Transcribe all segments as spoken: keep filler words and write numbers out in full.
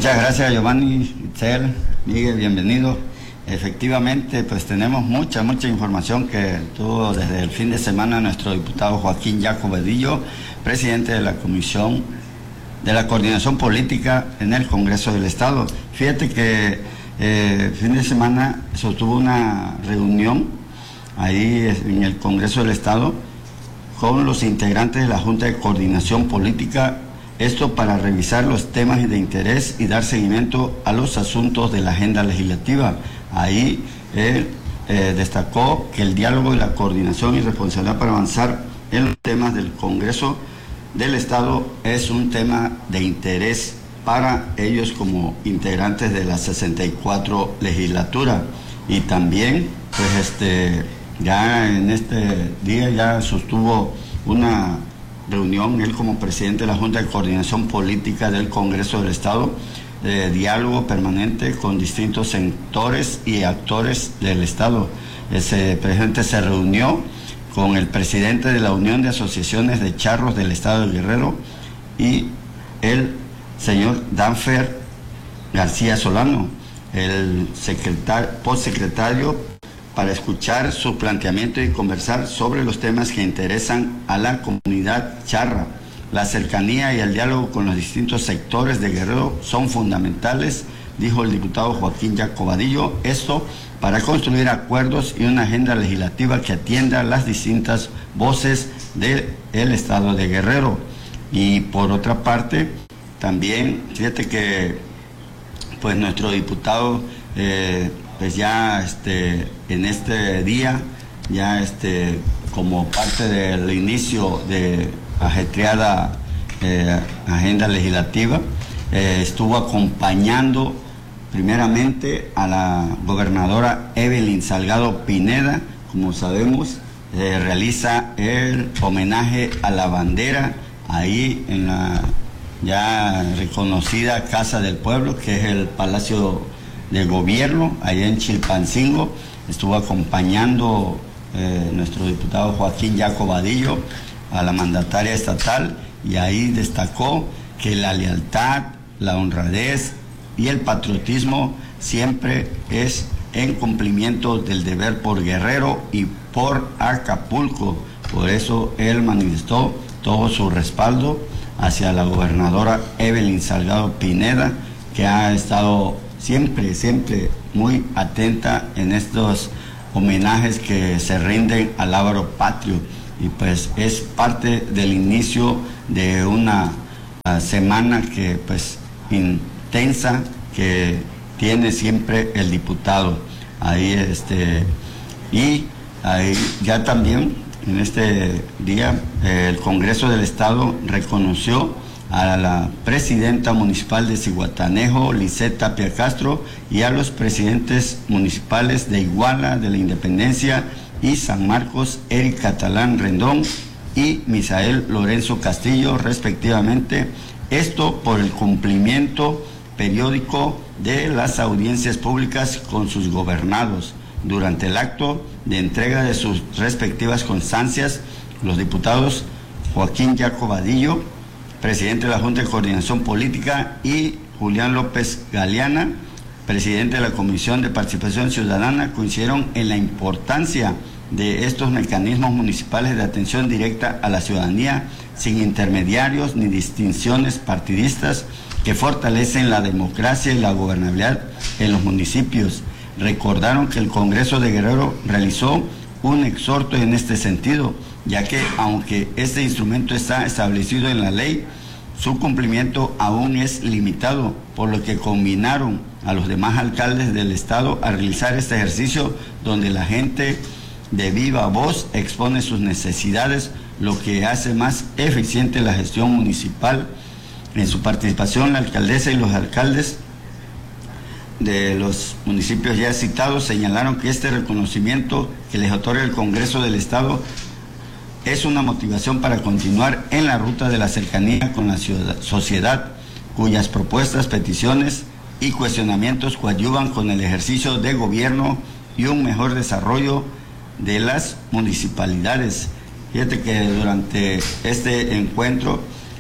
Muchas gracias, Giovanni, Itzel, Miguel, bienvenido. Efectivamente, pues tenemos mucha, mucha información que tuvo desde el fin de semana nuestro diputado Joaquín Yaco Vadillo, presidente de la Comisión de la Coordinación Política en el Congreso del Estado. Fíjate que eh, el fin de semana sostuvo una reunión ahí en el Congreso del Estado con los integrantes de la Junta de Coordinación Política, esto para revisar los temas de interés y dar seguimiento a los asuntos de la agenda legislativa. Ahí él eh, destacó que el diálogo y la coordinación y responsabilidad para avanzar en los temas del Congreso del Estado es un tema de interés para ellos como integrantes de la sesenta y cuatro legislatura. Y también, pues este, ya en este día ya sostuvo una reunión, él como presidente de la Junta de Coordinación Política del Congreso del Estado, de diálogo permanente con distintos sectores y actores del Estado. Ese presidente se reunió con el presidente de la Unión de Asociaciones de Charros del Estado de Guerrero y el señor Danfer García Solano, el secretario, postsecretario, para escuchar su planteamiento y conversar sobre los temas que interesan a la comunidad charra. La cercanía y el diálogo con los distintos sectores de Guerrero son fundamentales, dijo el diputado Joaquín Yaco Vadillo, esto para construir acuerdos y una agenda legislativa que atienda las distintas voces del Estado de Guerrero. Y por otra parte, también, fíjate que pues nuestro diputado eh, pues ya este, en este día, ya este, como parte del inicio de ajetreada eh, agenda legislativa, eh, estuvo acompañando primeramente a la gobernadora Evelyn Salgado Pineda. Como sabemos, eh, realiza el homenaje a la bandera ahí en la ya reconocida Casa del Pueblo, que es el Palacio de Gobierno, allá en Chilpancingo. Estuvo acompañando eh, nuestro diputado Joaquín Yaco Vadillo a la mandataria estatal, y ahí destacó que la lealtad, la honradez y el patriotismo siempre es en cumplimiento del deber por Guerrero y por Acapulco. Por eso él manifestó todo su respaldo hacia la gobernadora Evelyn Salgado Pineda, que ha estado siempre, siempre muy atenta en estos homenajes que se rinden al lábaro patrio. Y pues es parte del inicio de una uh, semana que pues intensa que tiene siempre el diputado ahí este y ahí ya también en este día eh, el Congreso del Estado reconoció a la presidenta municipal de Zihuatanejo, Lisette Tapia Castro, y a los presidentes municipales de Iguala, de la Independencia y San Marcos, Eric Catalán Rendón y Misael Lorenzo Castillo, respectivamente. Esto por el cumplimiento periódico de las audiencias públicas con sus gobernados. Durante el acto de entrega de sus respectivas constancias, los diputados Joaquín Yaco Vadillo, presidente de la Junta de Coordinación Política, y Julián López Galeana, presidente de la Comisión de Participación Ciudadana, coincidieron en la importancia de estos mecanismos municipales de atención directa a la ciudadanía, sin intermediarios ni distinciones partidistas, que fortalecen la democracia y la gobernabilidad en los municipios. Recordaron que el Congreso de Guerrero realizó un exhorto en este sentido, ya que aunque este instrumento está establecido en la ley, su cumplimiento aún es limitado, por lo que combinaron a los demás alcaldes del estado a realizar este ejercicio donde la gente de viva voz expone sus necesidades, lo que hace más eficiente la gestión municipal. En su participación, la alcaldesa y los alcaldes de los municipios ya citados señalaron que este reconocimiento que les otorga el Congreso del Estado es una motivación para continuar en la ruta de la cercanía con la sociedad, cuyas propuestas, peticiones y cuestionamientos coadyuvan con el ejercicio de gobierno y un mejor desarrollo de las municipalidades. Fíjate que durante este encuentro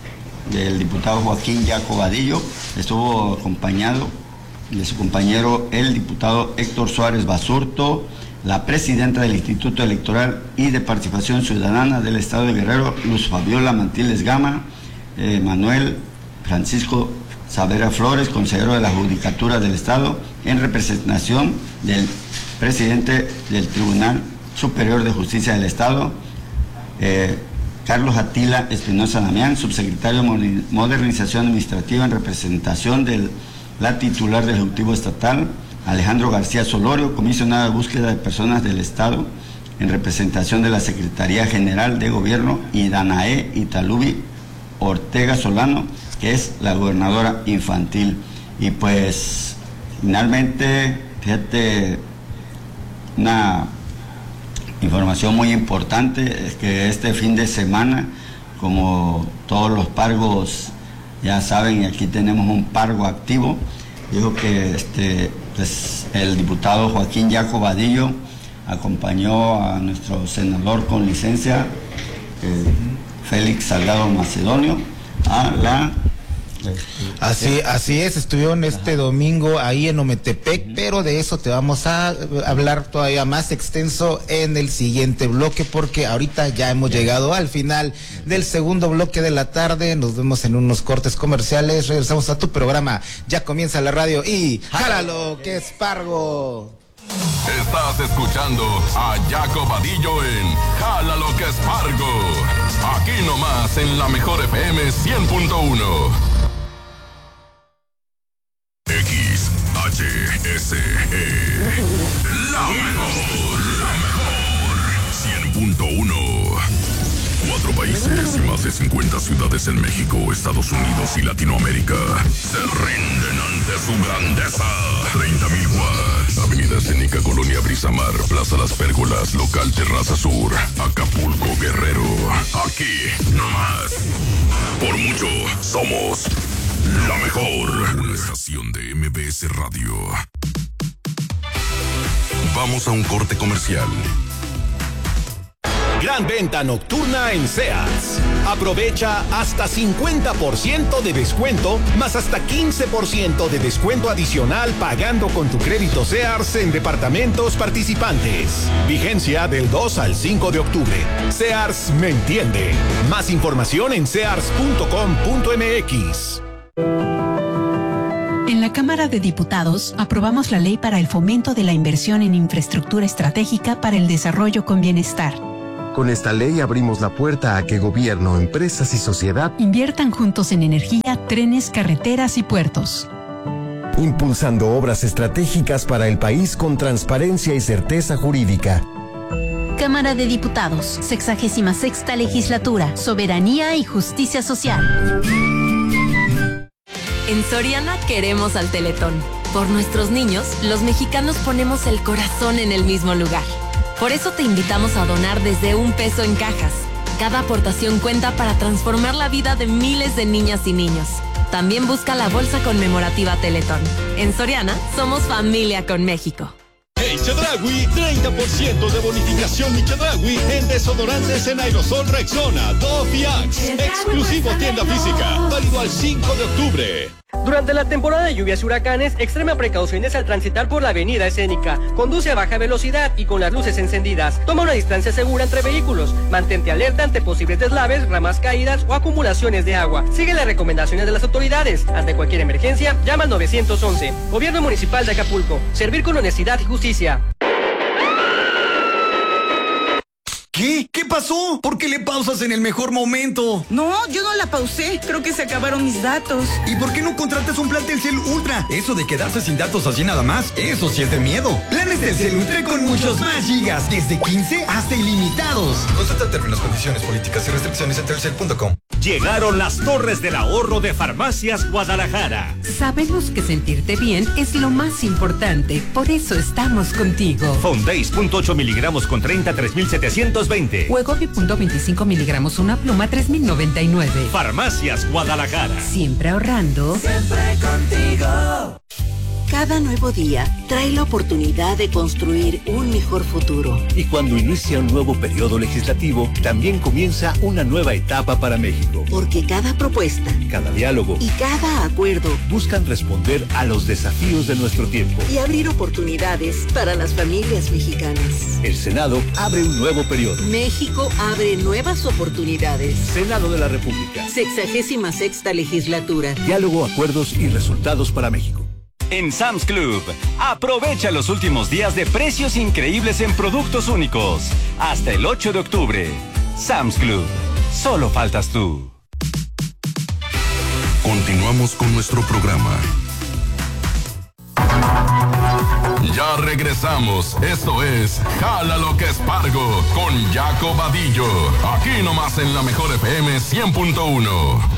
del diputado Joaquín Yaco Vadillo. Estuvo acompañado de su compañero, el diputado Héctor Suárez Basurto, la presidenta del Instituto Electoral y de Participación Ciudadana del Estado de Guerrero, Luz Fabiola Mantiles Gama, eh, Manuel Francisco Savera Flores, consejero de la Judicatura del Estado, en representación del presidente del Tribunal Superior de Justicia del Estado, eh, Carlos Atila Espinosa Damián, subsecretario de Modernización Administrativa, en representación de la titular del Ejecutivo Estatal, Alejandro García Solorio, comisionado de búsqueda de personas del Estado, en representación de la Secretaría General de Gobierno, y Danae Italubi Ortega Solano, que es la gobernadora infantil. Y pues finalmente, fíjate, una información muy importante es que este fin de semana, como todos los pargos ya saben, y aquí tenemos un pargo activo, dijo que este, pues, el diputado Joaquín Yaco Vadillo acompañó a nuestro senador con licencia, eh, Félix Salgado Macedonio, a la... Así, así es, estuvieron este domingo ahí en Ometepec, pero de eso te vamos a hablar todavía más extenso en el siguiente bloque, porque ahorita ya hemos llegado al final del segundo bloque de la tarde. Nos vemos en unos cortes comerciales, regresamos a tu programa. Ya comienza la radio y ¡jálalo que es pargo! Estás escuchando a Yaco Vadillo en Jálalo que es pargo, aquí nomás en la mejor F M cien punto uno. X H S E, la mejor, la mejor, cien punto uno. Cuatro países y más de cincuenta ciudades en México, Estados Unidos y Latinoamérica se rinden ante su grandeza. treinta mil watts. Avenida Escénica, Colonia Brisamar, Plaza Las Pérgolas, Local Terraza Sur, Acapulco, Guerrero. Aquí, nomás. Por mucho, somos la mejor. Una estación de M B S Radio. Vamos a un corte comercial. Gran venta nocturna en Sears. Aprovecha hasta cincuenta por ciento de descuento, más hasta quince por ciento de descuento adicional pagando con tu crédito Sears en departamentos participantes. Vigencia del dos al cinco de octubre. Sears me entiende. Más información en sears punto com punto m x. En la Cámara de Diputados aprobamos la ley para el fomento de la inversión en infraestructura estratégica para el desarrollo con bienestar. Con esta ley abrimos la puerta a que gobierno, empresas y sociedad inviertan juntos en energía, trenes, carreteras y puertos, impulsando obras estratégicas para el país con transparencia y certeza jurídica. Cámara de Diputados, sexagésima sexta legislatura, soberanía y justicia social. En Soriana queremos al Teletón. Por nuestros niños, los mexicanos ponemos el corazón en el mismo lugar. Por eso te invitamos a donar desde un peso en cajas. Cada aportación cuenta para transformar la vida de miles de niñas y niños. También busca la bolsa conmemorativa Teletón. En Soriana, somos familia con México. En Chedraui, treinta por ciento de bonificación en Chedraui en desodorantes en aerosol Rexona, Dove y Axe. Exclusivo tienda física, válido al cinco de octubre. Durante la temporada de lluvias y huracanes, extrema precauciones al transitar por la avenida Escénica. Conduce a baja velocidad y con las luces encendidas. Toma una distancia segura entre vehículos. Mantente alerta ante posibles deslaves, ramas caídas o acumulaciones de agua. Sigue las recomendaciones de las autoridades. Ante cualquier emergencia, llama al nueve once. Gobierno Municipal de Acapulco. Servir con honestidad y justicia. ¿Qué? ¿Qué pasó? ¿Por qué le pausas en el mejor momento? No, yo no la pausé. Creo que se acabaron mis datos. ¿Y por qué no contratas un plan Telcel Ultra? Eso de quedarse sin datos así nada más, eso sí es de miedo. Planes Telcel Ultra con muchos más gigas, desde quince hasta ilimitados. Consulta términos, condiciones, políticas y restricciones en telcel punto com. Llegaron las torres del ahorro de Farmacias Guadalajara. Sabemos que sentirte bien es lo más importante, por eso estamos contigo. Fondeis punto ocho miligramos con treinta, tres mil setecientos veinte. Wegovy punto veinticinco miligramos una pluma, tres mil noventa y nueve. Farmacias Guadalajara. Siempre ahorrando. Siempre contigo. Cada nuevo día trae la oportunidad de construir un mejor futuro. Y cuando inicia un nuevo periodo legislativo, también comienza una nueva etapa para México. Porque cada propuesta, cada diálogo y cada acuerdo buscan responder a los desafíos de nuestro tiempo y abrir oportunidades para las familias mexicanas. El Senado abre un nuevo periodo. México abre nuevas oportunidades. Senado de la República. Sexagésima sexta legislatura. Diálogo, acuerdos y resultados para México. En Sam's Club, aprovecha los últimos días de precios increíbles en productos únicos. Hasta el ocho de octubre. Sam's Club. Solo faltas tú. Continuamos con nuestro programa. Ya regresamos. Esto es Jala lo que es Pargo con Jaco Vadillo. Aquí nomás en la mejor F M cien punto uno.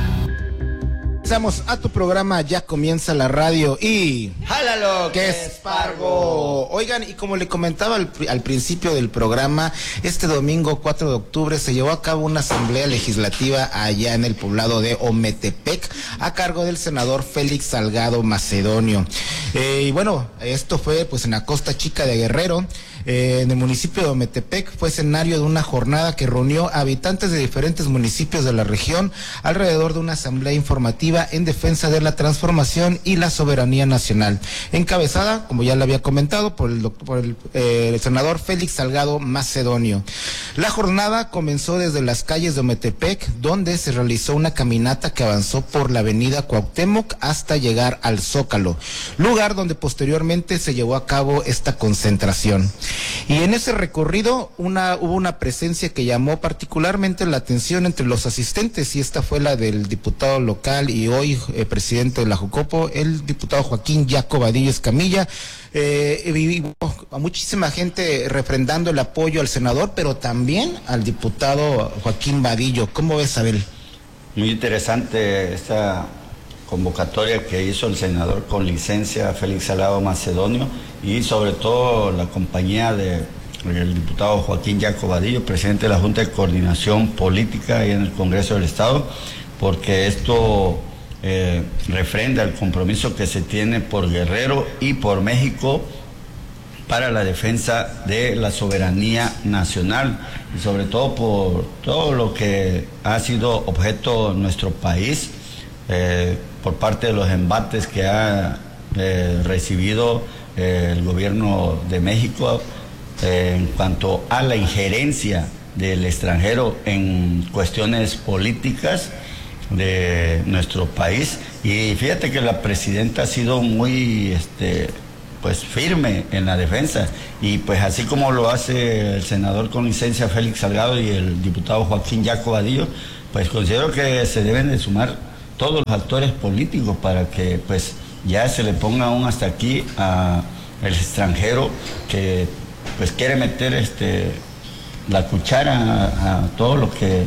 Regresamos a tu programa, ya comienza la radio y... ¡Jálalo! ¡Que es Pargo! Oigan, y como le comentaba al, al principio del programa, este domingo cuatro de octubre se llevó a cabo una asamblea legislativa allá en el poblado de Ometepec, a cargo del senador Félix Salgado Macedonio. Eh, y bueno, esto fue pues en la Costa Chica de Guerrero. Eh, en el municipio de Ometepec fue escenario de una jornada que reunió a habitantes de diferentes municipios de la región alrededor de una asamblea informativa en defensa de la transformación y la soberanía nacional, encabezada, como ya le había comentado, por el, doctor, por el, eh, el senador Félix Salgado Macedonio. La jornada comenzó desde las calles de Ometepec, donde se realizó una caminata que avanzó por la avenida Cuauhtémoc hasta llegar al Zócalo, lugar donde posteriormente se llevó a cabo esta concentración. Y en ese recorrido una, hubo una presencia que llamó particularmente la atención entre los asistentes, y esta fue la del diputado local y hoy eh, presidente de la Jucopo, el diputado Joaquín Jaco Vadillo Escamilla. Eh, y, y, a muchísima gente refrendando el apoyo al senador, pero también al diputado Joaquín Vadillo. ¿Cómo ves, Abel? Muy interesante esta convocatoria que hizo el senador con licencia Félix Salgado Macedonio, y sobre todo la compañía de el diputado Joaquín Jaco Vadillo, presidente de la Junta de Coordinación Política y en el Congreso del Estado, porque esto eh, refrenda el compromiso que se tiene por Guerrero y por México para la defensa de la soberanía nacional, y sobre todo por todo lo que ha sido objeto nuestro país eh, por parte de los embates que ha eh, recibido eh, el gobierno de México eh, en cuanto a la injerencia del extranjero en cuestiones políticas de nuestro país. Y fíjate que la presidenta ha sido muy este, pues firme en la defensa, y pues así como lo hace el senador con licencia Félix Salgado y el diputado Joaquín Jaco Vadillo, pues considero que se deben de sumar todos los actores políticos para que pues ya se le ponga aún hasta aquí a el extranjero que pues quiere meter este la cuchara a, a todo lo que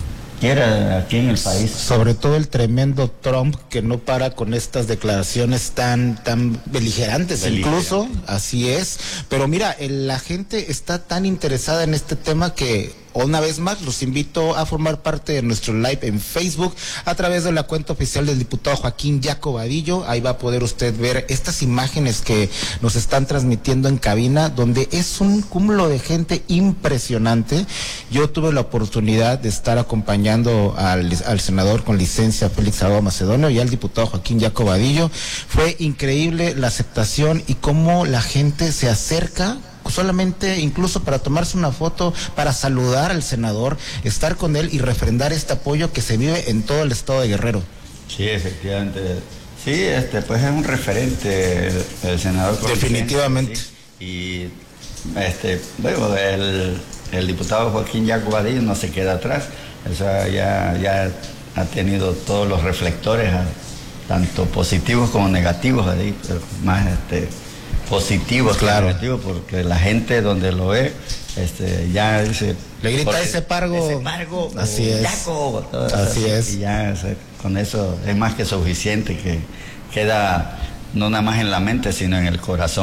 quiera aquí en el país. Sobre todo el tremendo Trump, que no para con estas declaraciones tan tan beligerantes, Beligerante. Incluso, así es. Pero mira, el, la gente está tan interesada en este tema que una vez más los invito a formar parte de nuestro live en Facebook a través de la cuenta oficial del diputado Joaquín Jaco Vadillo. Ahí va a poder usted ver estas imágenes que nos están transmitiendo en cabina, donde es un cúmulo de gente impresionante. Yo tuve la oportunidad de estar acompañando al, al senador con licencia Félix Salgado Macedonio y al diputado Joaquín Jaco Vadillo. Fue increíble la aceptación y cómo la gente se acerca solamente incluso para tomarse una foto, para saludar al senador, estar con él y refrendar este apoyo que se vive en todo el estado de Guerrero. Sí, efectivamente. Sí, este pues es un referente el, el senador. Definitivamente. Sí. Y este, bueno, el, el diputado Joaquín Jaco Vadillo no se queda atrás. O sea, ya, ya ha tenido todos los reflectores, tanto positivos como negativos, ahí, pero más este positivos, claro, negativos, porque la gente donde lo ve, este, ya dice, le grita ese Pargo, ese Pargo, así es, Jaco, así eso, es, y ya o sea, con eso es más que suficiente, que queda no nada más en la mente, sino en el corazón.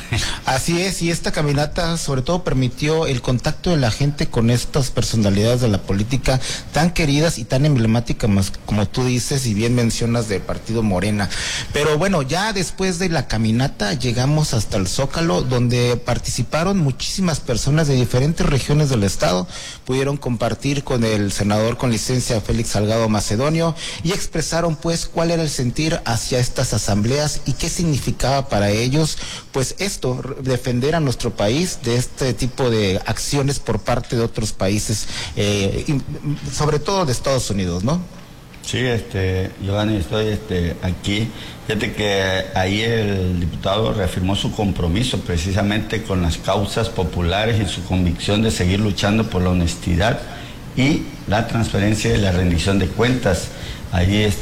Así es, y esta caminata sobre todo permitió el contacto de la gente con estas personalidades de la política tan queridas y tan emblemáticas como tú dices y bien mencionas del partido Morena. Pero bueno, ya después de la caminata llegamos hasta el Zócalo, donde participaron muchísimas personas de diferentes regiones del estado, pudieron compartir con el senador con licencia Félix Salgado Macedonio y expresaron pues cuál era el sentir hacia estas asambleas y qué significaba para ellos pues esto, defender a nuestro país de este tipo de acciones por parte de otros países, eh, y, sobre todo de Estados Unidos, ¿no? Sí, este, Giovanni, estoy este, aquí. Fíjate que ahí el diputado reafirmó su compromiso precisamente con las causas populares y su convicción de seguir luchando por la honestidad y la transparencia y la rendición de cuentas. Ahí este,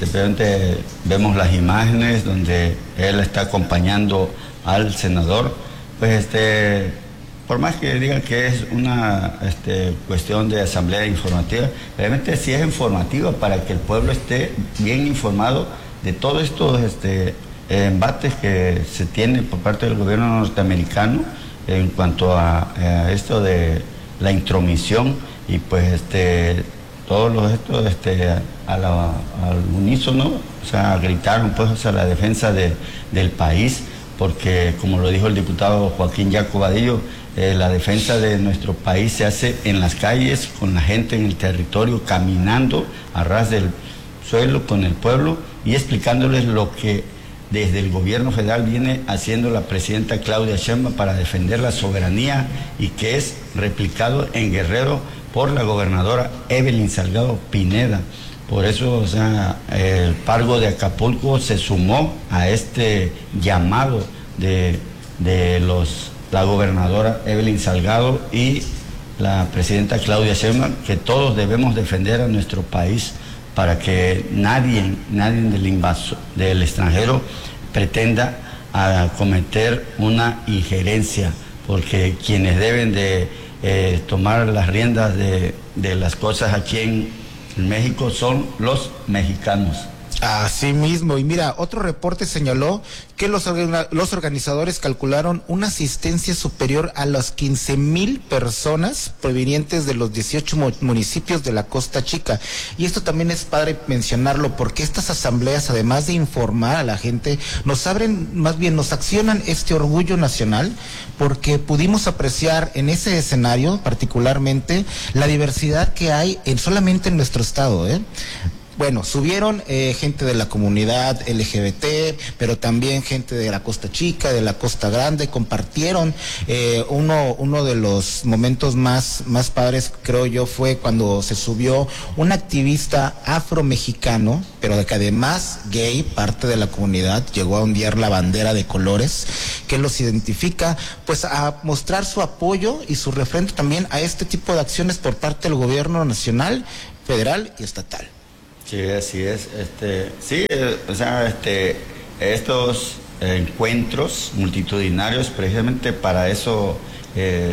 vemos las imágenes donde él está acompañando al senador, pues este, por más que digan que es una este, cuestión de asamblea informativa, realmente sí es informativa para que el pueblo esté bien informado de todos estos este, embates que se tienen por parte del gobierno norteamericano en cuanto a, a esto de la intromisión y pues este, todos los estos este, a la, al unísono, o sea, gritaron pues o sea, la defensa de, del país, porque como lo dijo el diputado Joaquín Yaco Vadillo, eh, la defensa de nuestro país se hace en las calles, con la gente en el territorio, caminando a ras del suelo con el pueblo y explicándoles lo que desde el gobierno federal viene haciendo la presidenta Claudia Sheinbaum para defender la soberanía y que es replicado en Guerrero por la gobernadora Evelyn Salgado Pineda. Por eso, o sea, el Pargo de Acapulco se sumó a este llamado de, de los, la gobernadora Evelyn Salgado y la presidenta Claudia Sheinbaum, que todos debemos defender a nuestro país para que nadie, nadie del invaso, del extranjero pretenda a cometer una injerencia, porque quienes deben de eh, tomar las riendas de, de las cosas aquí en México son los mexicanos. Así mismo, y mira, otro reporte señaló que los, los organizadores calcularon una asistencia superior a las quince mil personas provenientes de los dieciocho municipios de la Costa Chica. Y esto también es padre mencionarlo porque estas asambleas, además de informar a la gente, nos abren, más bien nos accionan este orgullo nacional, porque pudimos apreciar en ese escenario particularmente la diversidad que hay en solamente en nuestro estado, ¿eh? Bueno, subieron eh, gente de la comunidad L G B T, pero también gente de la Costa Chica, de la Costa Grande, compartieron eh, uno uno de los momentos más, más padres, creo yo, fue cuando se subió un activista afro-mexicano, pero de que además gay, parte de la comunidad, llegó a ondear la bandera de colores, que los identifica, pues a mostrar su apoyo y su refrendo también a este tipo de acciones por parte del gobierno nacional, federal y estatal. Sí, así es. Este, sí, eh, o sea, este, estos eh, encuentros multitudinarios, precisamente para eso eh,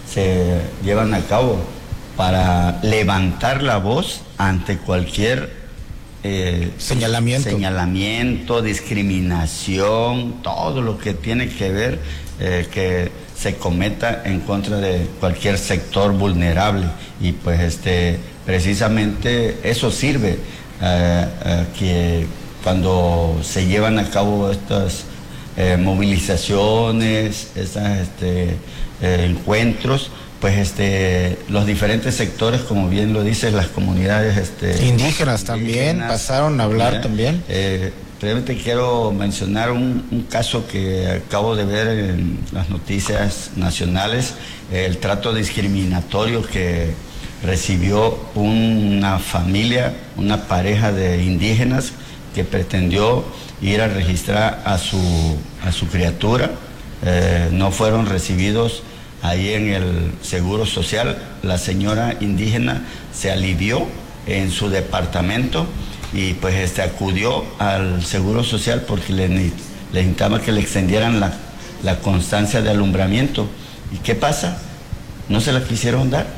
se llevan a cabo, para levantar la voz ante cualquier eh, señalamiento. señalamiento, discriminación, todo lo que tiene que ver eh, que se cometa en contra de cualquier sector vulnerable. Y pues este, precisamente eso sirve. Uh, uh, que cuando se llevan a cabo estas eh, movilizaciones, estos este, eh, encuentros, pues este, los diferentes sectores, como bien lo dices, las comunidades este, indígenas, indígenas también pasaron a hablar ¿ya? también. Eh, Realmente quiero mencionar un, un caso que acabo de ver en las noticias nacionales, el trato discriminatorio que recibió una familia, una pareja de indígenas que pretendió ir a registrar a su, a su criatura. Eh, no fueron recibidos ahí en el Seguro Social. La señora indígena se alivió en su departamento y pues este, acudió al Seguro Social porque le, le necesitaba que le extendieran la, la constancia de alumbramiento. ¿Y qué pasa? No se la quisieron dar.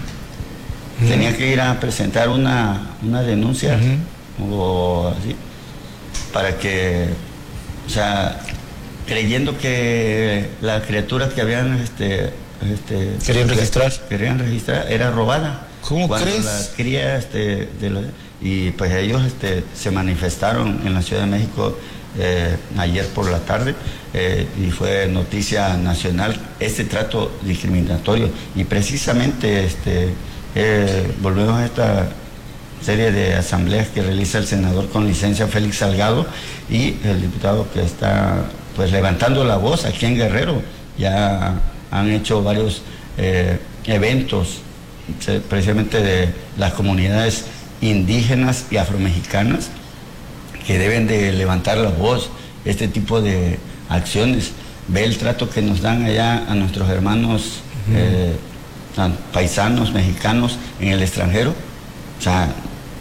Tenía que ir a presentar una, una denuncia uh-huh. o así, para que, o sea, creyendo que las criaturas que habían este, este querían registrar querían registrar era robada. ¿Cómo Cuando crees? La cría este, de la, y pues ellos este, se manifestaron en la Ciudad de México eh, ayer por la tarde eh, y fue noticia nacional este trato discriminatorio, y precisamente este eh, volvemos a esta serie de asambleas que realiza el senador con licencia Félix Salgado y el diputado que está pues levantando la voz aquí en Guerrero. Ya han hecho varios eh, eventos precisamente de las comunidades indígenas y afromexicanas que deben de levantar la voz, este tipo de acciones. Ve el trato que nos dan allá a nuestros hermanos uh-huh. eh, paisanos mexicanos en el extranjero. O sea,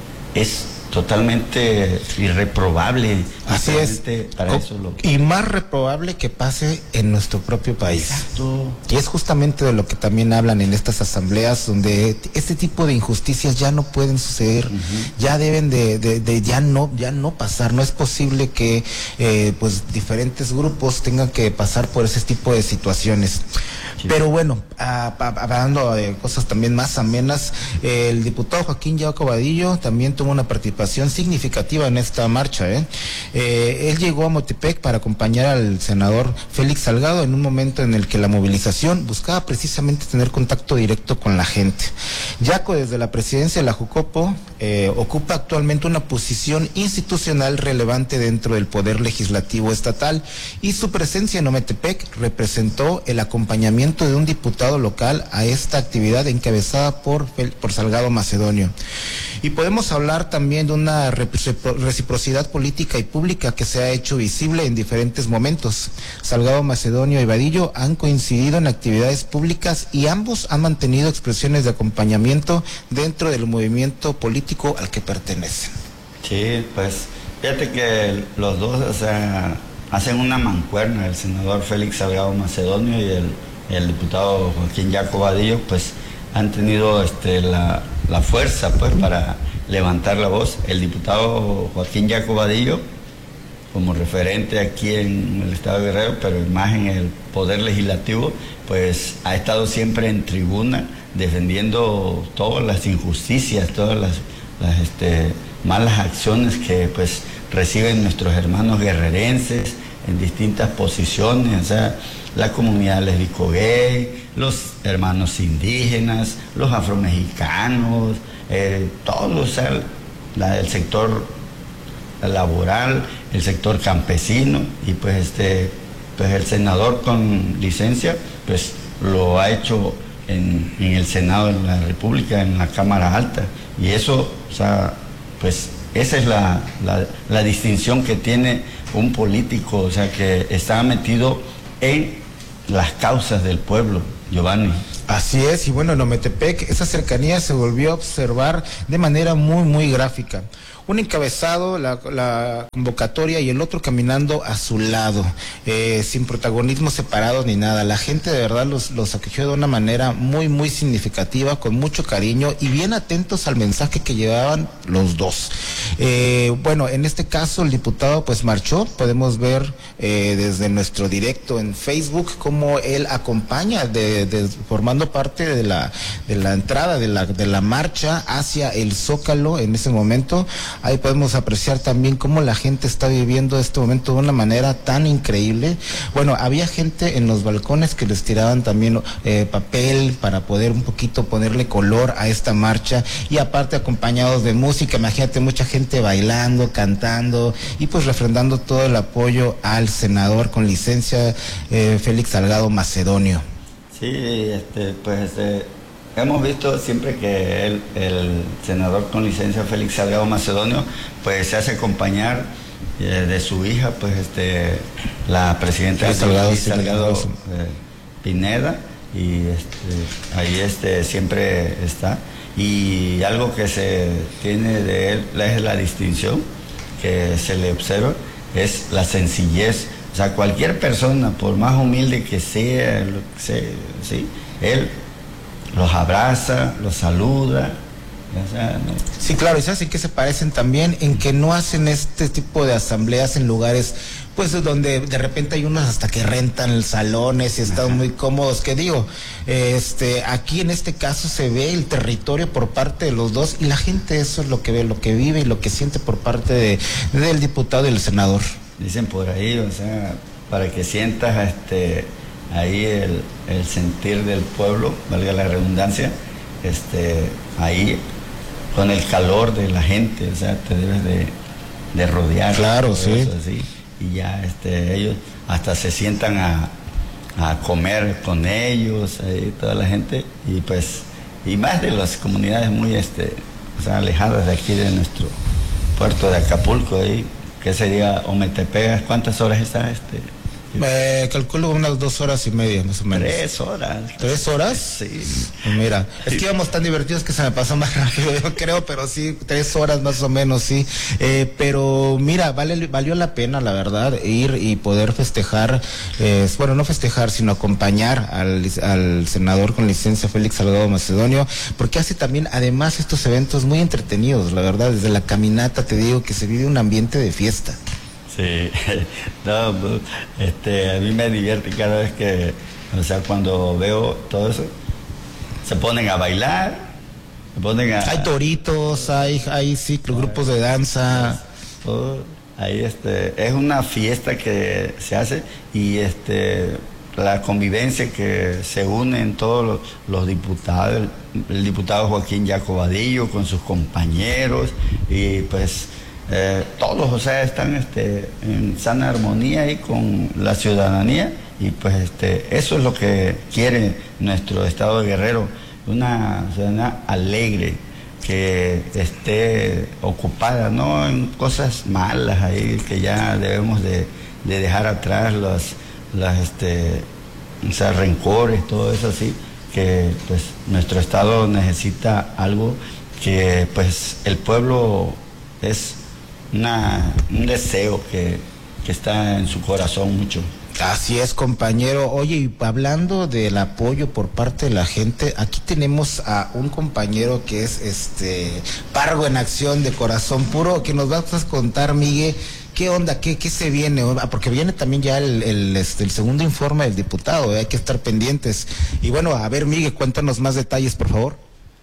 es totalmente irreprobable. Así es. Para eso lo... Y más reprobable que pase en nuestro propio país. Exacto. Y es justamente de lo que también hablan en estas asambleas, donde este tipo de injusticias ya no pueden suceder, uh-huh. ya deben de, de, de ya no ya no pasar. No es posible que eh, pues diferentes grupos tengan que pasar por ese tipo de situaciones. Sí. Pero bueno, a, a, hablando de cosas también más amenas, eh, el diputado Joaquín Yaco Vadillo también tuvo una participación significativa en esta marcha. ¿eh? Eh, él llegó a Motepec para acompañar al senador Félix Salgado en un momento en el que la movilización buscaba precisamente tener contacto directo con la gente. Yaco, desde la presidencia de la Jucopo, eh, ocupa actualmente una posición institucional relevante dentro del Poder Legislativo Estatal, y su presencia en Ometepec representó el acompañamiento de un diputado local a esta actividad encabezada por, por Salgado Macedonio. Y podemos hablar también de una reciprocidad política y pública que se ha hecho visible en diferentes momentos. Salgado Macedonio y Vadillo han coincidido en actividades públicas y ambos han mantenido expresiones de acompañamiento dentro del movimiento político al que pertenecen. Sí, pues fíjate que los dos, o sea, hacen una mancuerna, el senador Félix Salgado Macedonio y el, el diputado Joaquín Yaco Vadillo, pues han tenido este, la, la fuerza pues para levantar la voz. El diputado Joaquín Yaco Vadillo, como referente aquí en el estado de Guerrero, pero más en el Poder Legislativo, pues ha estado siempre en tribuna defendiendo todas las injusticias, todas las, las este, malas acciones que pues reciben nuestros hermanos guerrerenses en distintas posiciones, o sea, la comunidad lésbico-gay, los hermanos indígenas, los afromexicanos, eh, todos, o sea, la, el sector laboral, el sector campesino, y pues este, pues el senador con licencia, pues lo ha hecho en, en el Senado de la República, en la Cámara Alta, y eso, o sea, pues esa es la, la, la distinción que tiene un político, o sea, que está metido en las causas del pueblo, Giovanni. Así es, y bueno, en Ometepec esa cercanía se volvió a observar de manera muy, muy gráfica. Un encabezado, la, la convocatoria, y el otro caminando a su lado, eh, sin protagonismo separado ni nada. La gente de verdad los, los acogió de una manera muy, muy significativa, con mucho cariño y bien atentos al mensaje que llevaban los dos. Eh, bueno, en este caso el diputado pues marchó, podemos ver eh, desde nuestro directo en Facebook cómo él acompaña, de, de, formando parte de la, de la entrada de la, de la marcha hacia el Zócalo en ese momento. Ahí podemos apreciar también cómo la gente está viviendo este momento de una manera tan increíble. Bueno, había gente en los balcones que les tiraban también eh, papel para poder un poquito ponerle color a esta marcha, y aparte acompañados de música. Imagínate, mucha gente bailando, cantando y pues refrendando todo el apoyo al senador con licencia eh, Félix Salgado Macedonio. Sí, este, pues este... hemos visto siempre que el, el senador con licencia Félix Salgado Macedonio pues se hace acompañar eh, de su hija, pues este la presidenta Salgado, Salgado eh, Pineda, y este, ahí este siempre está. Y algo que se tiene de él es la distinción que se le observa, es la sencillez. O sea, cualquier persona, por más humilde que sea, lo que sea, ¿sí? Él los abraza, los saluda. O sea, ¿no? Sí, claro, y ¿sabes en qué se parecen también? En que no hacen este tipo de asambleas en lugares pues donde de repente hay unos hasta que rentan salones y están Ajá. muy cómodos, que digo, este, aquí en este caso se ve el territorio por parte de los dos y la gente eso es lo que ve, lo que vive y lo que siente por parte de, del diputado y el senador. Dicen por ahí, o sea, para que sientas este ahí el, el sentir del pueblo, valga la redundancia, este, ahí con el calor de la gente, o sea, te debes de, de rodear. Claro, sí. Eso, así, y ya este, ellos hasta se sientan a, a comer con ellos, ahí, toda la gente, y pues, y más de las comunidades muy este, o sea, alejadas de aquí de nuestro puerto de Acapulco, ahí, que sería Ometepeque. ¿Cuántas horas está este? Eh, calculo unas dos horas y media, más o menos. Tres horas. ¿Tres horas? Sí. Mira, es que íbamos tan divertidos que se me pasó más rápido, yo creo, pero sí, tres horas más o menos, sí. Eh, pero mira, vale, valió la pena, la verdad, ir y poder festejar, eh, bueno, no festejar, sino acompañar al, al senador con licencia Félix Salgado Macedonio, porque hace también, además, estos eventos muy entretenidos, la verdad, desde la caminata te digo que se vive un ambiente de fiesta. Sí, no, este, a mí me divierte cada vez que, o sea, cuando veo todo eso, se ponen a bailar, se ponen a... Hay toritos, hay, hay ciclos, grupos de danza. Todo, ahí este, es una fiesta que se hace y este, la convivencia que se unen todos los, los diputados, el, el diputado Joaquín Yaco Badillo con sus compañeros y pues... Eh, todos, o sea, están este, en sana armonía y con la ciudadanía y pues este, eso es lo que quiere nuestro estado de Guerrero, una ciudadanía alegre, que esté ocupada, no en cosas malas ahí, que ya debemos de, de dejar atrás los, las, este, o sea, rencores, todo eso así, que pues nuestro estado necesita algo que pues el pueblo es Una, un deseo que, que está en su corazón mucho. Así es, compañero. Oye, y hablando del apoyo por parte de la gente, aquí tenemos a un compañero que es este Pargo en acción, de corazón puro, que nos vas a contar, Miguel, qué onda, qué, qué se viene, porque viene también ya el, el, este, el segundo informe del diputado, ¿eh? Hay que estar pendientes. Y bueno, a ver, Miguel, cuéntanos más detalles, por favor.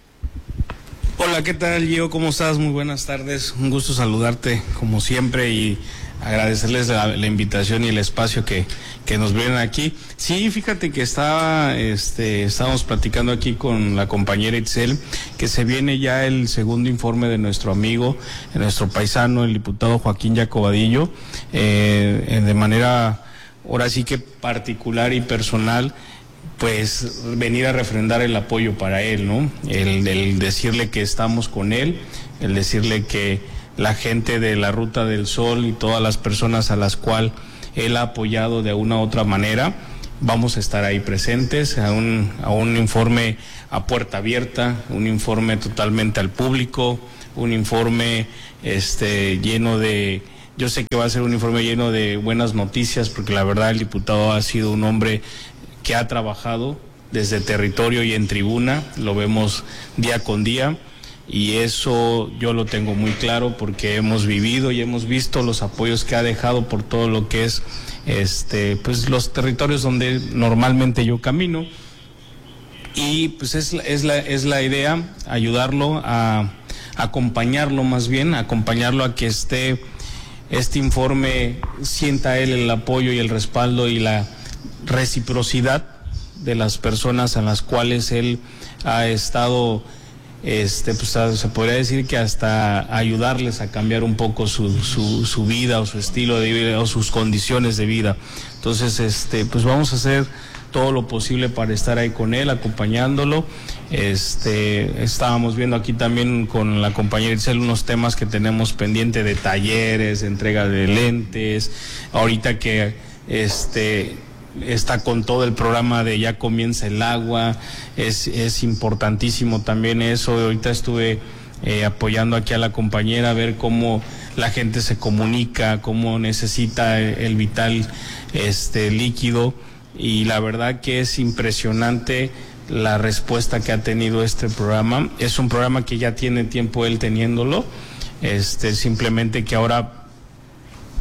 Hola, ¿qué tal, Gio? ¿Cómo estás? Muy buenas tardes. Un gusto saludarte, como siempre, y agradecerles la, la invitación y el espacio que, que nos brindan aquí. Sí, fíjate que estaba, este, estábamos platicando aquí con la compañera Itzel, que se viene ya el segundo informe de nuestro amigo, de nuestro paisano, el diputado Joaquín Yaco Badillo, eh, de manera, ahora sí que particular y personal, pues venir a refrendar el apoyo para él, ¿no? El, el decirle que estamos con él, el decirle que la gente de la Ruta del Sol y todas las personas a las cuales él ha apoyado de una u otra manera, vamos a estar ahí presentes, a un, a un informe a puerta abierta, un informe totalmente al público, un informe este, lleno de... Yo sé que va a ser un informe lleno de buenas noticias, porque la verdad el diputado ha sido un hombre que ha trabajado desde territorio y en tribuna, lo vemos día con día, y eso yo lo tengo muy claro porque hemos vivido y hemos visto los apoyos que ha dejado por todo lo que es este pues los territorios donde normalmente yo camino, y pues es, es, la, es la idea, ayudarlo, a acompañarlo más bien, acompañarlo a que esté este informe, sienta él el apoyo y el respaldo y la reciprocidad de las personas a las cuales él ha estado, este, pues se podría decir que hasta ayudarles a cambiar un poco su, su, su vida o su estilo de vida o sus condiciones de vida. Entonces, este, pues vamos a hacer todo lo posible para estar ahí con él, acompañándolo. Este, estábamos viendo aquí también con la compañera Itzel unos temas que tenemos pendiente de talleres, de entrega de lentes, ahorita que este está con todo el programa de Ya Comienza el Agua, es, es importantísimo también eso. Ahorita estuve eh, apoyando aquí a la compañera a ver cómo la gente se comunica, cómo necesita el, el vital este líquido, y la verdad que es impresionante la respuesta que ha tenido este programa. Es un programa que ya tiene tiempo él teniéndolo, este simplemente que ahora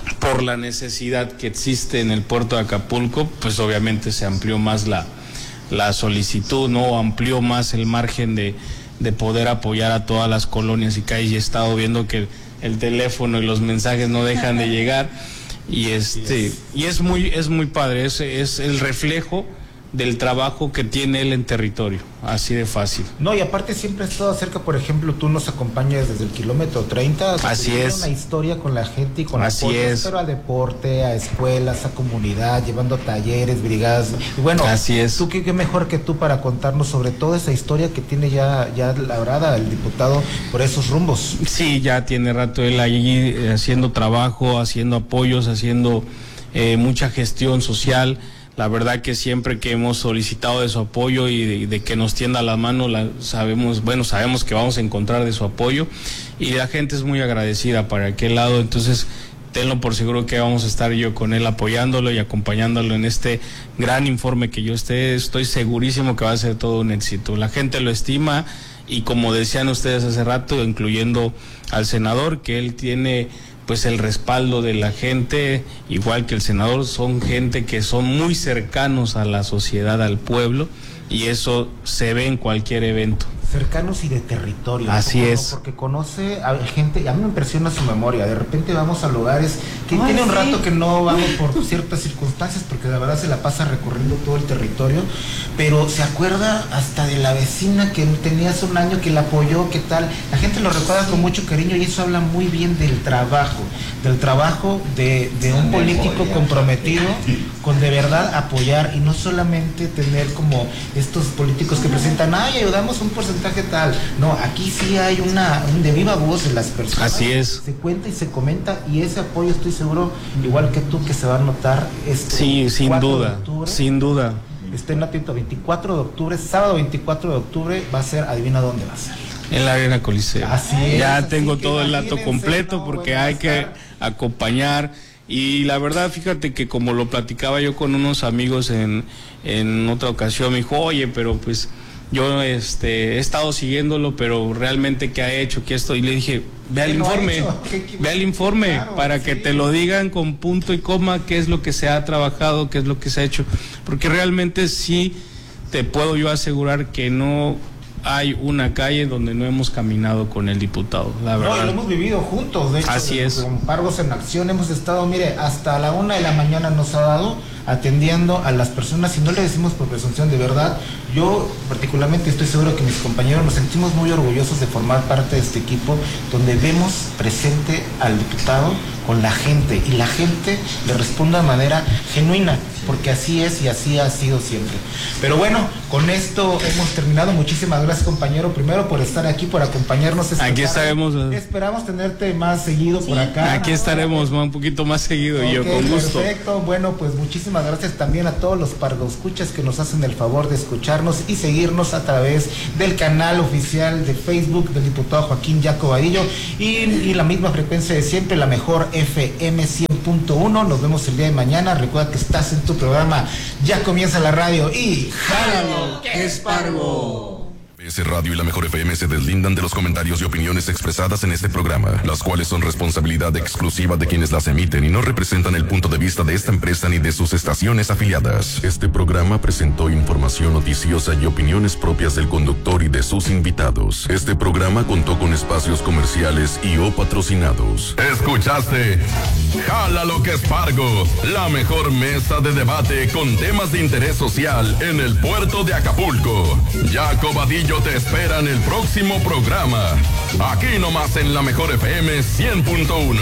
por la necesidad que existe en el puerto de Acapulco, pues obviamente se amplió más la, la solicitud, ¿no? Amplió más el margen de, de poder apoyar a todas las colonias y calles. Y he estado viendo que el, el teléfono y los mensajes no dejan de llegar. Y este, y es muy, es muy padre, es, es el reflejo del trabajo que tiene él en territorio, así de fácil. No, y aparte siempre has estado cerca, por ejemplo, tú nos acompañas desde el kilómetro treinta. Así es. Una historia con la gente y con Así apoyos, es. pero a deporte, a escuelas, a comunidad, llevando talleres, brigadas. Y bueno, así es. Tú qué, qué mejor que tú para contarnos sobre toda esa historia que tiene ya, ya labrada el diputado por esos rumbos. Sí, ya tiene rato él allí eh, haciendo trabajo, haciendo apoyos, haciendo eh, mucha gestión social. La verdad que siempre que hemos solicitado de su apoyo y de, de que nos tienda la mano, la, sabemos, bueno, sabemos que vamos a encontrar de su apoyo, y la gente es muy agradecida para aquel lado. Entonces, tenlo por seguro que vamos a estar yo con él apoyándolo y acompañándolo en este gran informe que yo esté, estoy segurísimo que va a ser todo un éxito. La gente lo estima, y como decían ustedes hace rato, incluyendo al senador, que él tiene pues el respaldo de la gente, igual que el senador, son gente que son muy cercanos a la sociedad, al pueblo, y eso se ve en cualquier evento. Cercanos y de territorio. Así ¿no? es. Porque conoce a gente, y a mí me impresiona su memoria. De repente vamos a lugares que Ay, tiene un sí. rato que no vamos por ciertas circunstancias, porque la verdad se la pasa recorriendo todo el territorio, pero se acuerda hasta de la vecina que tenía hace un año que la apoyó, qué tal. La gente lo recuerda con mucho cariño, y eso habla muy bien del trabajo, del trabajo de, de un político comprometido con de verdad apoyar, y no solamente tener como estos políticos que presentan, ay, ayudamos un porcentaje tal. No, aquí sí hay una un de viva voz de las personas. Así es. Se cuenta y se comenta, y ese apoyo estoy seguro, igual que tú, que se va a notar. Este sí, sin duda, sin duda. Estén atentos, veinticuatro de octubre, sábado veinticuatro de octubre va a ser, adivina dónde va a ser. En la Arena Coliseo. Así es. Ya así tengo todo el dato completo, no, porque bueno, hay que acompañar. Y la verdad, fíjate que como lo platicaba yo con unos amigos en, en otra ocasión, me dijo, oye, pero pues yo este he estado siguiéndolo, pero realmente qué ha hecho, qué esto, y le dije, ve al informe, ve al informe, claro, para sí. que te lo digan con punto y coma, qué es lo que se ha trabajado, qué es lo que se ha hecho, porque realmente sí te puedo yo asegurar que no hay una calle donde no hemos caminado con el diputado, la verdad. No, lo hemos vivido juntos, de hecho. Así es. Con Pargos en Acción hemos estado, mire, hasta la una de la mañana nos ha dado atendiendo a las personas, y no le decimos por presunción, de verdad. Yo particularmente estoy seguro que mis compañeros nos sentimos muy orgullosos de formar parte de este equipo, donde vemos presente al diputado con la gente, y la gente le responde de manera genuina, porque así es y así ha sido siempre. Pero bueno, con esto hemos terminado. Muchísimas gracias, compañero, primero por estar aquí, por acompañarnos esta Aquí tarde. estaremos. Esperamos tenerte más seguido sí, por acá. Aquí estaremos un poquito más seguido, okay, y yo con gusto. Perfecto, bueno, pues muchísimas gracias también a todos los pargoscuchas que nos hacen el favor de escucharnos y seguirnos a través del canal oficial de Facebook del diputado Joaquín Jaco Vadillo, y, y la misma frecuencia de siempre, la mejor F M cien punto uno. Nos vemos el día de mañana. Recuerda que estás en tu programa Ya Comienza la Radio, y ¡jálalo que es Pargo! M B S Radio y la Mejor F M se deslindan de los comentarios y opiniones expresadas en este programa, las cuales son responsabilidad exclusiva de quienes las emiten y no representan el punto de vista de esta empresa ni de sus estaciones afiliadas. Este programa presentó información noticiosa y opiniones propias del conductor y de sus invitados. Este programa contó con espacios comerciales y o patrocinados. Escuchaste Jala lo que es Pargo, la mejor mesa de debate con temas de interés social en el puerto de Acapulco. Jaco Vadillo te espera en el próximo programa, aquí nomás en la Mejor F M cien punto uno.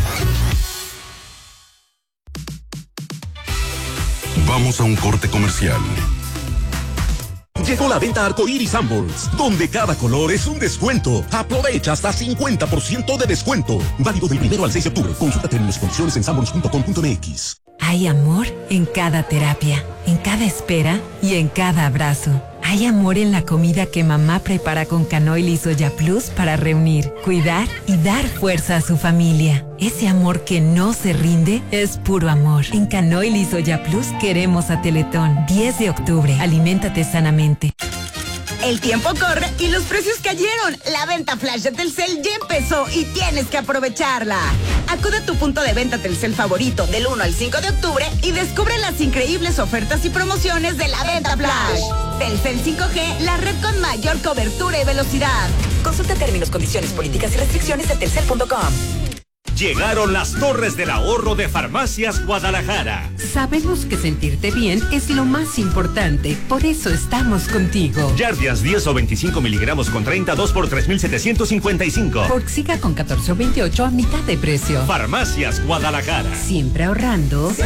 Vamos a un corte comercial. Llegó la venta Arcoiris Sanborns, donde cada color es un descuento. Aprovecha hasta cincuenta por ciento de descuento. Válido del primero al seis de octubre. Consulta términos y condiciones en sanborns punto com punto m x. Hay amor en cada terapia, en cada espera y en cada abrazo. Hay amor en la comida que mamá prepara con Canoil y Soya Plus para reunir, cuidar y dar fuerza a su familia. Ese amor que no se rinde es puro amor. En Canoil y Soya Plus queremos a Teletón. diez de octubre. Aliméntate sanamente. El tiempo corre y los precios cayeron. La venta flash de Telcel ya empezó y tienes que aprovecharla. Acude a tu punto de venta Telcel favorito del uno al cinco de octubre y descubre las increíbles ofertas y promociones de la Venta Flash. Telcel cinco G, la red con mayor cobertura y velocidad. Consulta términos, condiciones, políticas y restricciones en telcel punto com. Llegaron las torres del ahorro de Farmacias Guadalajara. Sabemos que sentirte bien es lo más importante, por eso estamos contigo. Jardians diez o veinticinco miligramos con treinta, dos por tres mil setecientos cincuenta y cinco. Forxiga con catorce o veintiocho a mitad de precio. Farmacias Guadalajara. Siempre ahorrando.